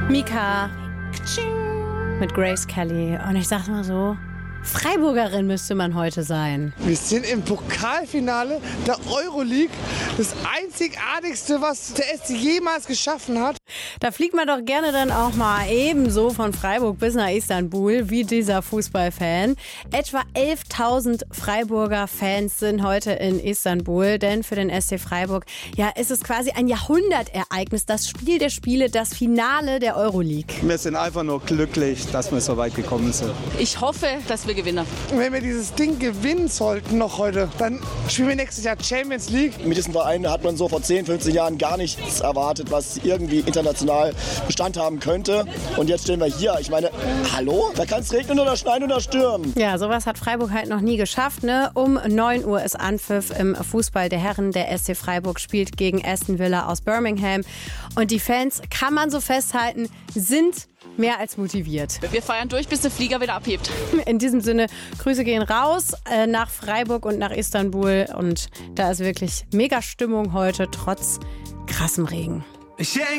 Mika mit Grace Kelly. Und ich sag mal so, Freiburgerin müsste man heute sein. Wir sind im Pokalfinale der Euroleague. Das einzigartigste, was der SC jemals geschaffen hat. Da fliegt man doch gerne dann auch mal ebenso von Freiburg bis nach Istanbul wie dieser Fußballfan. Etwa 11.000 Freiburger Fans sind heute in Istanbul, denn für den SC Freiburg ist es quasi ein Jahrhundertereignis, das Spiel der Spiele, das Finale der Euroleague. Wir sind einfach nur glücklich, dass wir so weit gekommen sind. Ich hoffe, dass wir gewinnen. Wenn wir dieses Ding gewinnen sollten noch heute, dann spielen wir nächstes Jahr Champions League. Mit diesem Verein hat man so vor 10, 15 Jahren gar nichts erwartet, was irgendwie international Bestand haben könnte. Und jetzt stehen wir hier. Ich meine, hallo? Da kann es regnen oder schneien oder stürmen. Ja, sowas hat Freiburg halt noch nie geschafft, ne? Um 9 Uhr ist Anpfiff im Fußball der Herren. Der SC Freiburg spielt gegen Aston Villa aus Birmingham. Und die Fans, kann man so festhalten, sind mehr als motiviert. Wir feiern durch, bis der Flieger wieder abhebt. In diesem Sinne, Grüße gehen raus nach Freiburg und nach Istanbul. Und da ist wirklich mega Stimmung heute, trotz krassem Regen.